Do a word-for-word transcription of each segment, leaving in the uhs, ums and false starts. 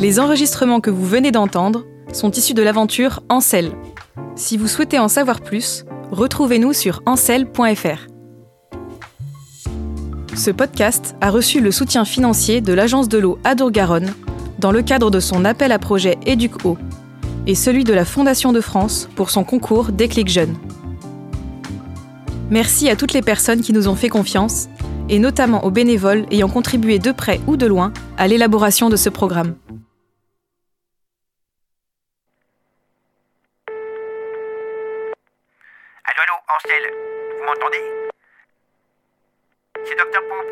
Les enregistrements que vous venez d'entendre sont issus de l'aventure Ancel. Si vous souhaitez en savoir plus, retrouvez-nous sur ancel point f r. Ce podcast a reçu le soutien financier de l'Agence de l'eau Adour-Garonne dans le cadre de son appel à projet Éduc-Eau et celui de la Fondation de France pour son concours Déclic Jeunes. Merci à toutes les personnes qui nous ont fait confiance et notamment aux bénévoles ayant contribué de près ou de loin à l'élaboration de ce programme. Allô, allô, Ancel, vous m'entendez? C'est Docteur Poop.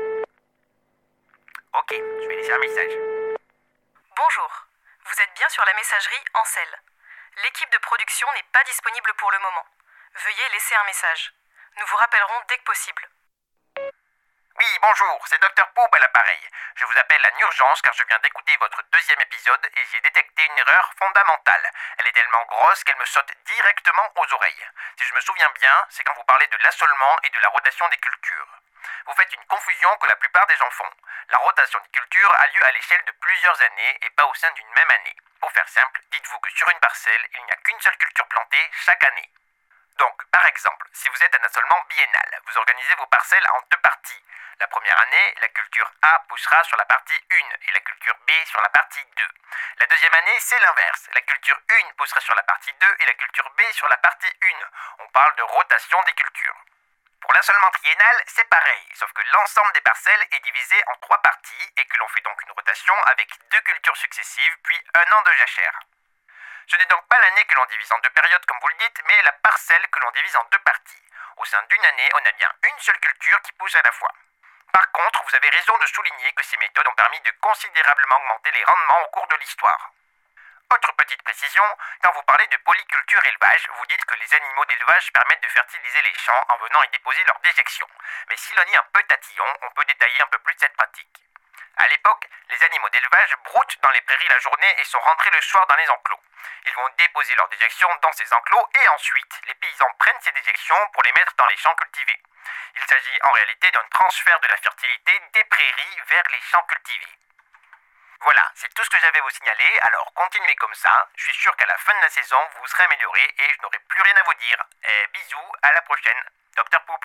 Ok, je vais laisser un message. Bonjour, vous êtes bien sur la messagerie Ancel. L'équipe de production n'est pas disponible pour le moment. Veuillez laisser un message. Nous vous rappellerons dès que possible. Oui, bonjour, c'est Docteur Poop à l'appareil. Je vous appelle en urgence car je viens d'écouter votre deuxième épisode et j'ai détecté une erreur fondamentale. Elle est tellement grosse qu'elle me saute directement aux oreilles. Si je me souviens bien, c'est quand vous parlez de l'assolement et de la rotation des cultures. Vous faites une confusion que la plupart des gens font. La rotation des cultures a lieu à l'échelle de plusieurs années et pas au sein d'une même année. Pour faire simple, dites-vous que sur une parcelle, il n'y a qu'une seule culture plantée chaque année. Donc, par exemple, si vous êtes un assolement biennal, vous organisez vos parcelles en deux parties. La première année, la culture A poussera sur la partie un et la culture B sur la partie deux. La deuxième année, c'est l'inverse. La culture un poussera sur la partie deux et la culture B sur la partie un. On parle de rotation des cultures. Pour l'assolement triennal, c'est pareil, sauf que l'ensemble des parcelles est divisé en trois parties et que l'on fait donc une rotation avec deux cultures successives puis un an de jachère. Ce n'est donc pas l'année que l'on divise en deux périodes comme vous le dites, mais la parcelle que l'on divise en deux parties. Au sein d'une année, on a bien une seule culture qui pousse à la fois. Par contre, vous avez raison de souligner que ces méthodes ont permis de considérablement augmenter les rendements au cours de l'histoire. Autre petite précision, quand vous parlez de polyculture élevage, vous dites que les animaux d'élevage permettent de fertiliser les champs en venant y déposer leurs déjections. Mais si l'on est un peu tatillon, on peut détailler un peu plus cette pratique. À l'époque, les animaux d'élevage broutent dans les prairies la journée et sont rentrés le soir dans les enclos. Ils vont déposer leurs déjections dans ces enclos et ensuite, les paysans prennent ces déjections pour les mettre dans les champs cultivés. Il s'agit en réalité d'un transfert de la fertilité des prairies vers les champs cultivés. Voilà, c'est tout ce que j'avais à vous signaler, alors continuez comme ça. Je suis sûr qu'à la fin de la saison, vous serez amélioré et je n'aurai plus rien à vous dire. Et bisous, à la prochaine. Docteur Poop.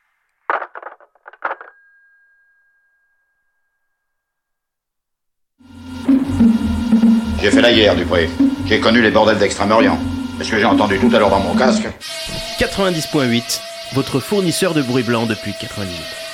J'ai fait la guerre, Dupré. J'ai connu les bordels d'Extrême-Orient. Est-ce que j'ai entendu tout à l'heure dans mon casque? quatre-vingt-dix point huit, votre fournisseur de bruit blanc depuis quatre-vingt-dix-huit.